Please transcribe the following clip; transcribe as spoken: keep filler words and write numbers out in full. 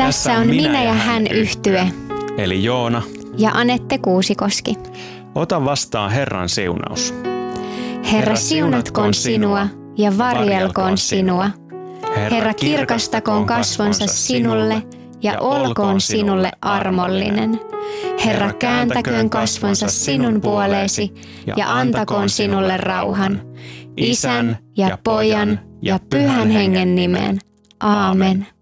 Tässä on Minä ja hän yhtye. Eli Joona Ja Anette Kuusikoski. Ota vastaan Herran siunaus. Herra siunatkoon sinua ja varjelkoon sinua. Herra kirkastakoon kasvonsa sinulle ja olkoon sinulle armollinen. Herra kääntäköön kasvonsa sinun puoleesi ja antakoon sinulle rauhan. Isän ja Pojan ja Pyhän Hengen nimeen. Aamen.